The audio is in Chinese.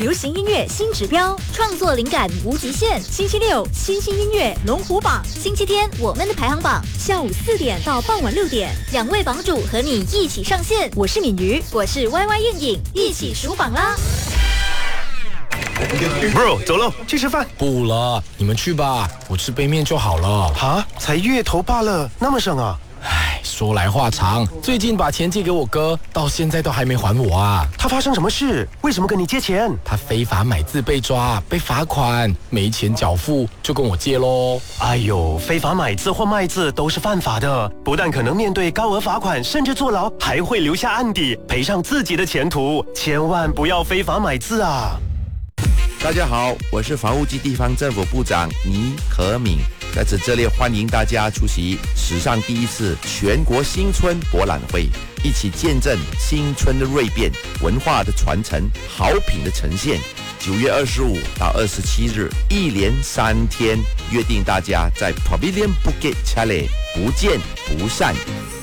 流行音乐新指标，创作灵感无极限。星期六新兴音乐龙虎榜，星期天我们的排行榜，下午4点到傍晚6点，2位榜主和你一起上线。我是敏瑜，我是 YY 燕影，一起数榜啦 ！Bro， 走喽，去吃饭。 不了，你们去吧，我吃杯面就好了。 哈，才月头罢了，那么省啊！ 唉，说来话长，最近把钱借给我哥，到现在都还没还我啊。 他发生什么事？为什么跟你借钱？ 他非法买字被抓，被罚款，没钱缴付，就跟我借咯。 哎呦，非法买字或卖字都是犯法的，不但可能面对高额罚款，甚至坐牢，还会留下案底，赔上自己的前途。千万不要非法买字啊！ 大家好，我是房屋及地方政府部长倪可敏，在这里欢迎大家出席史上第一次全国新春博览会，一起见证新春的锐变、文化的传承、好品的呈现。9月25到27日，一连3天，约定大家在 Pavilion Bukit Chalet 不见不散。